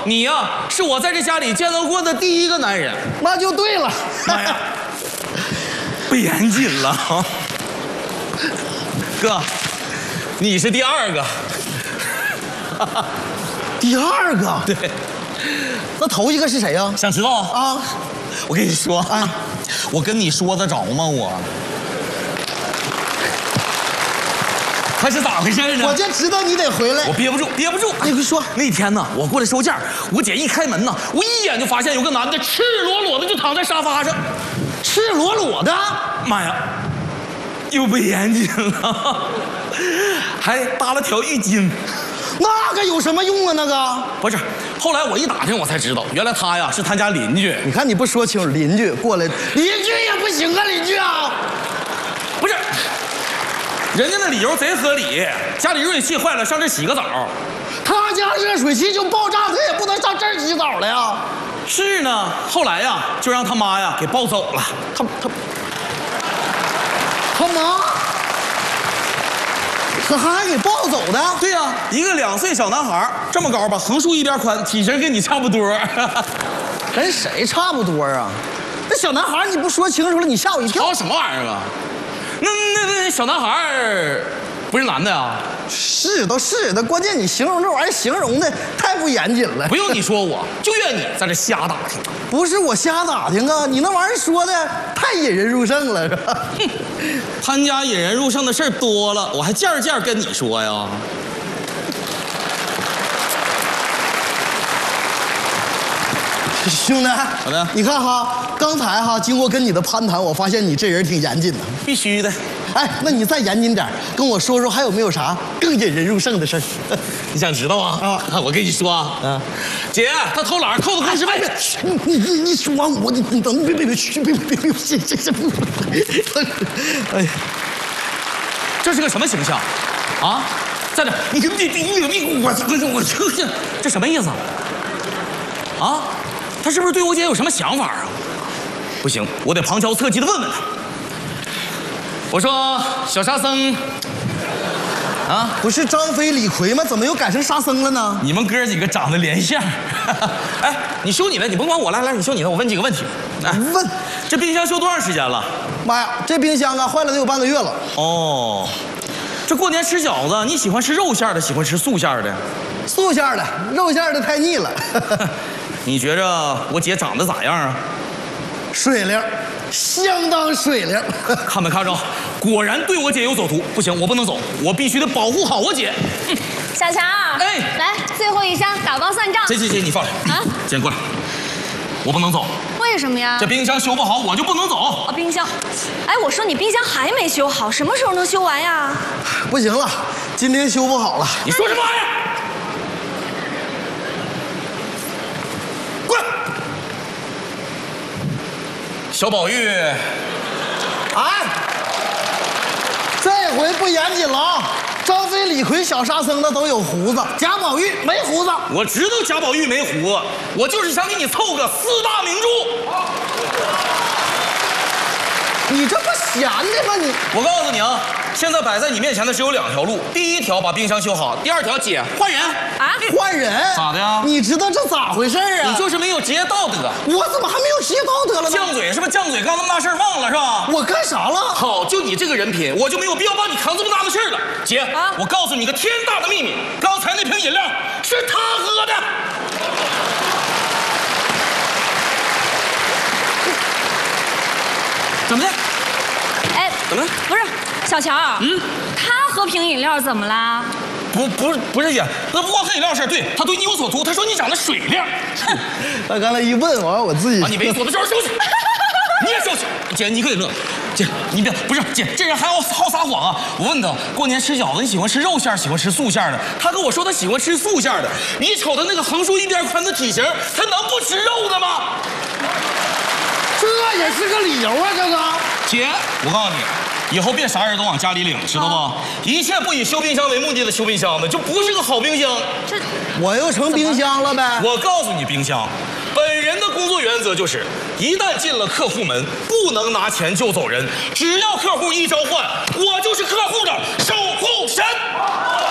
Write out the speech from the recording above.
你呀，是我在这家里见到过的第一个男人。 那就对了。 妈呀，不严谨了，哥，你是第二个。 第二个？ 对。 那头一个是谁呀？ 想知道啊？ 我跟你说啊，我跟你说得着吗？我。他是咋回事呢？ 我就知道你得回来。 我憋不住，憋不住。 你快说。 那天呢，我过来收件，我姐一开门呢，我一眼就发现有个男的赤裸裸的就躺在沙发上， 赤裸裸的。 妈呀，又不严谨了，还搭了条浴巾。 那个有什么用啊？那个不是。后来我一打听，我才知道，原来他呀是他家邻居。 你看你不说清楚，邻居过来，邻居也不行啊，邻居啊。 不是。人家的理由贼合理，家里热水器坏了，上这洗个澡。 他家热水器就爆炸，他也不能上这儿洗澡了呀。 是呢，后来呀，就让他妈呀给抱走了。 他妈，他还给抱走的？ 对呀，一个2岁小男孩，这么高吧，横竖一边宽，体型跟你差不多。 跟谁差不多啊？那小男孩你不说清楚了，你吓我一跳。 什么玩意儿啊？那小男孩不是男的呀？ 是都是的，关键你形容这玩意儿形容的太不严谨了。 不用你说我，就怨你在这瞎打听。 不是我瞎打听啊，你那玩意儿说的太引人入胜了，是吧？ 他家引人入胜的事儿多了，我还件跟你说呀。 兄弟， 好的， 你看哈，刚才哈经过跟你的攀谈，我发现你这人挺严谨的。 必须的。 哎，那你再严谨点，跟我说说还有没有啥更引人入胜的事儿？ 你想知道啊？我跟你说啊，姐，他偷懒扣的50倍。 你说完我，你等别，这，哎呀， 这是个什么形象？啊，在这，你我这什么意思？啊？他是不是对我姐有什么想法啊？不行，我得旁敲侧击的问问他。我说小沙僧，啊， 不是张飞李逵吗？怎么又改成沙僧了呢？ 你们哥几个长得连相。哎，你修你的，你甭管我，来，你修你的。我问几个问题。来， 问， 这冰箱修多长时间了？ 妈呀，这冰箱啊坏了得有半个月了。 哦，这过年吃饺子，你喜欢吃肉馅的，喜欢吃素馅的？ 素馅的，肉馅的太腻了。 你觉着我姐长得咋样啊？ 水灵，相当水灵。 看没看着？果然对我姐有所图。不行，我不能走，我必须得保护好我姐。 小强， 哎， 来最后一张打包算账。 姐，你放下啊！姐过来，我不能走。 为什么呀？ 这冰箱修不好，我就不能走。 冰箱，哎，我说你冰箱还没修好，什么时候能修完呀？ 不行了，今天修不好了。 你说什么玩意儿？小宝玉， 哎，这回不严谨了啊！张飞、李逵、小沙僧的都有胡子，贾宝玉没胡子。 我知道贾宝玉没胡子，我就是想给你凑个4大名著。 你这不闲的吗？你， 我告诉你啊，现在摆在你面前的只有2条路，第1条把冰箱修好，第2条姐换人啊， 换人咋的呀？ 你知道这咋回事啊？ 你就是没有职业道德。 我怎么还没有职业道德了呢？ 犟嘴是不是？犟嘴，刚那么大事儿忘了是吧？ 我干啥了？ 好，就你这个人品，我就没有必要帮你扛这么大的事儿了。姐，我告诉你个天大的秘密，刚才那瓶饮料是他喝的。怎么的？ 哎， 怎么了？ 不是，小乔，他喝瓶饮料怎么啦？ 不是姐，那不光喝饮料事儿，对他对你有所图，他说你长得水灵。 他刚才一问完，我自己把你猥琐的时候收起，你也收起。姐，你可以乐，姐，你别不是姐，这人还好撒谎啊！我问他过年吃饺子，你喜欢吃肉馅儿，喜欢吃素馅儿的？他跟我说他喜欢吃素馅儿的。你瞅他那个横竖一边宽的体型，他能不吃肉的吗？ 这也是个理由啊，这个。 姐，我告诉你，以后别啥人都往家里领，知道不？一切不以修冰箱为目的的修冰箱的，就不是个好冰箱。 这我又成冰箱了呗？ 我告诉你，冰箱，本人的工作原则就是，一旦进了客户门，不能拿钱就走人，只要客户一召唤，我就是客户的守护神。